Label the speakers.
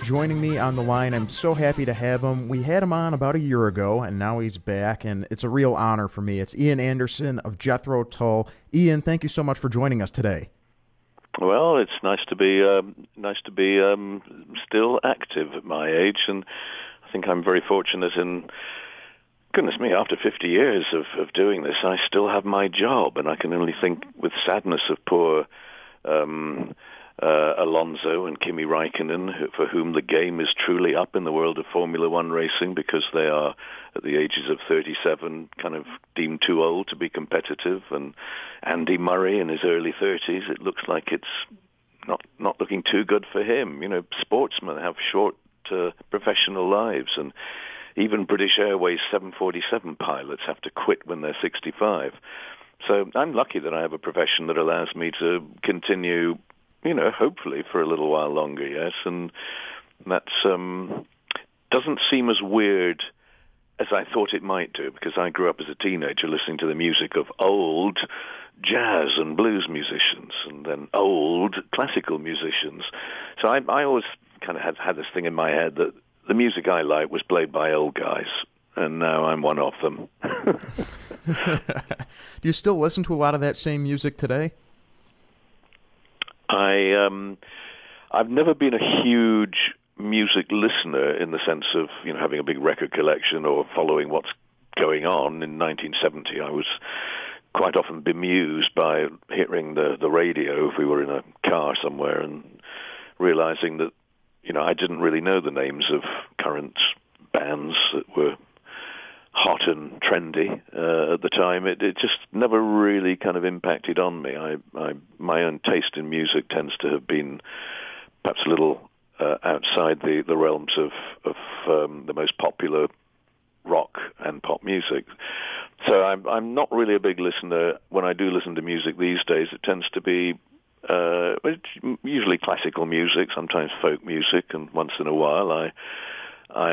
Speaker 1: joining me on the line. I'm so happy to have him. We had him on about a year ago, and now he's back, and it's a real honor for me. It's Ian Anderson of Jethro Tull. Ian, thank you so much for joining us today.
Speaker 2: Well, it's nice to be still active at my age, and I think I'm very fortunate in. Goodness me, after 50 years of doing this, I still have my job, and I can only think with sadness of poor Alonso and Kimi Räikkönen, for whom the game is truly up in the world of Formula One racing, because they are, at the ages of 37, kind of deemed too old to be competitive. And Andy Murray in his early 30s, it looks like it's not looking too good for him. You know, sportsmen have short professional lives, and even British Airways 747 pilots have to quit when they're 65. So I'm lucky that I have a profession that allows me to continue, you know, hopefully for a little while longer, yes. And that's doesn't seem as weird as I thought it might do, because I grew up as a teenager listening to the music of old jazz and blues musicians and then old classical musicians. So I always kind of had this thing in my head that the music I like was played by old guys, and now I'm one of them.
Speaker 1: Do you still listen to a lot of that same music today?
Speaker 2: I've never been a huge music listener in the sense of, you know, having a big record collection or following what's going on. In 1970, I was quite often bemused by hearing the radio if we were in a car somewhere and realizing that, you know, I didn't really know the names of current bands that were hot and trendy at the time. It just never really kind of impacted on me. My own taste in music tends to have been perhaps a little outside the realms of the most popular rock and pop music. So I'm not really a big listener. When I do listen to music these days, it tends to be usually classical music, sometimes folk music, and once in a while I